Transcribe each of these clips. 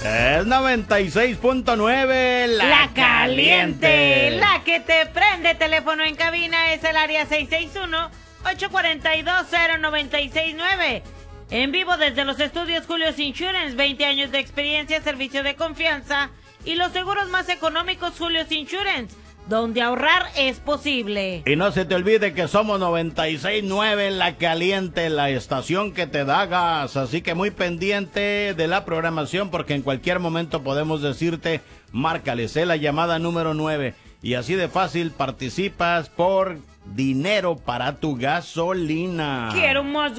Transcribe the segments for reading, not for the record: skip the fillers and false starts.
Es 96.9, La Caliente. La que te prende. Teléfono en cabina es el área 661-842-0969. En vivo desde los estudios Julio's Insurance, 20 años de experiencia, servicio de confianza y los seguros más económicos. Julio's Insurance, donde ahorrar es posible. Y no se te olvide que somos 96.9 La Caliente, la estación que te da gas. Así que muy pendiente de la programación porque en cualquier momento podemos decirte, márcale, sé la llamada número 9. Y así de fácil participas por dinero para tu gasolina. Quiero más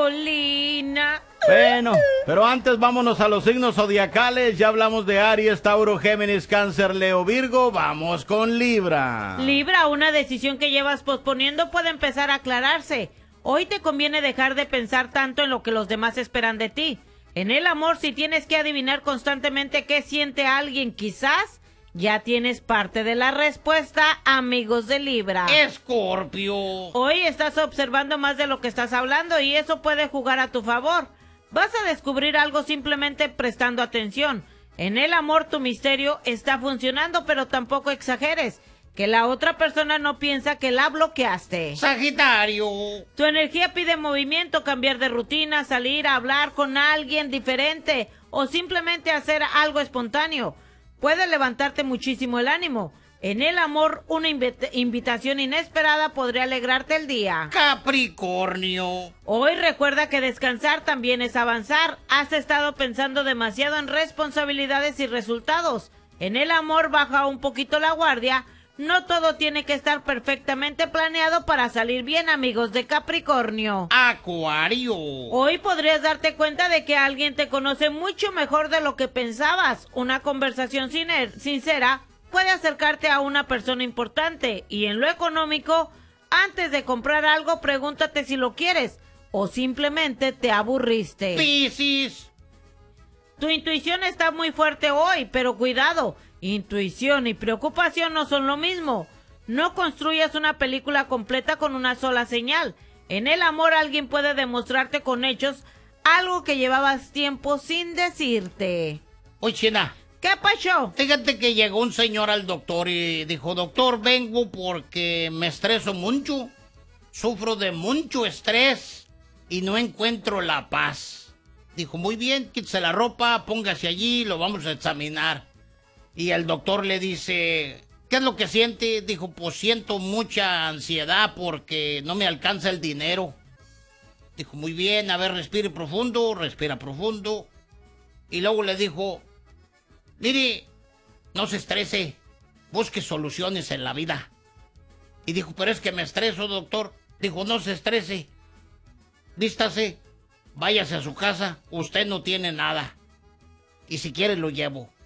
gasolina. Bueno, pero antes vámonos a los signos zodiacales. Ya hablamos de Aries, Tauro, Géminis, Cáncer, Leo, Virgo. Vamos con Libra. Libra, una decisión que llevas posponiendo puede empezar a aclararse. Hoy te conviene dejar de pensar tanto en lo que los demás esperan de ti. En el amor, si tienes que adivinar constantemente qué siente alguien, quizás ya tienes parte de la respuesta, amigos de Libra. Escorpio. Hoy estás observando más de lo que estás hablando y eso puede jugar a tu favor. Vas a descubrir algo simplemente prestando atención. En el amor tu misterio está funcionando, pero tampoco exageres. Que la otra persona no piensa que la bloqueaste. Sagitario. Tu energía pide movimiento, cambiar de rutina, salir a hablar con alguien diferente o simplemente hacer algo espontáneo. Puede levantarte muchísimo el ánimo. En el amor, una invitación inesperada podría alegrarte el día. Capricornio. Hoy recuerda que descansar también es avanzar. Has estado pensando demasiado en responsabilidades y resultados. En el amor, baja un poquito la guardia. No todo tiene que estar perfectamente planeado para salir bien, amigos de Capricornio. Acuario. Hoy podrías darte cuenta de que alguien te conoce mucho mejor de lo que pensabas. Una conversación sincera puede acercarte a una persona importante. Y en lo económico, antes de comprar algo, pregúntate si lo quieres o simplemente te aburriste. Piscis. Tu intuición está muy fuerte hoy, pero cuidado. Intuición y preocupación no son lo mismo. No construyas una película completa con una sola señal. En el amor alguien puede demostrarte con hechos algo que llevabas tiempo sin decirte. Oye, China. ¿Qué pasó? Fíjate que llegó un señor al doctor y dijo, doctor, vengo porque me estreso mucho. Sufro de mucho estrés y no encuentro la paz. Dijo, muy bien, quítese la ropa, póngase allí, lo vamos a examinar. Y el doctor le dice, ¿qué es lo que siente? Dijo, pues siento mucha ansiedad porque no me alcanza el dinero. Dijo, muy bien, a ver, respira profundo. Y luego le dijo, mire, no se estrese, busque soluciones en la vida. Y dijo, pero es que me estreso, doctor. Dijo, no se estrese, vístase, váyase a su casa, usted no tiene nada. Y si quiere lo llevo.